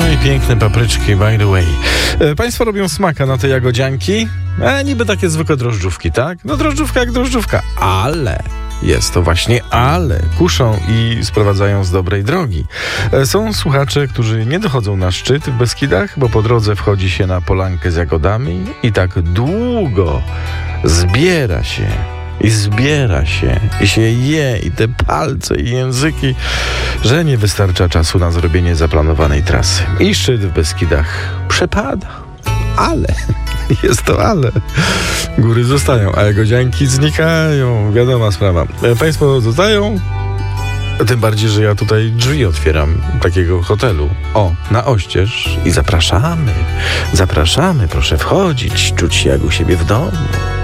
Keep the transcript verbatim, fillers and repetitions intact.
i piękne papryczki, by the way. E, państwo robią smaka na te jagodzianki? E, niby takie zwykłe drożdżówki, tak? No drożdżówka jak drożdżówka, ale... Jest to właśnie ale. Kuszą i sprowadzają z dobrej drogi. E, Są słuchacze, którzy nie dochodzą na szczyt w Beskidach, bo po drodze wchodzi się na polankę z jagodami i tak długo zbiera się i zbiera się i się je i te palce i języki, że nie wystarcza czasu na zrobienie zaplanowanej trasy. I szczyt w Beskidach przepada. Ale... Jest to ale. Góry zostają, a jagodzianki znikają. Wiadoma sprawa. Państwo zostają? Tym bardziej, że ja tutaj drzwi otwieram takiego hotelu. O, na oścież. I zapraszamy. Zapraszamy, proszę wchodzić, czuć się jak u siebie w domu.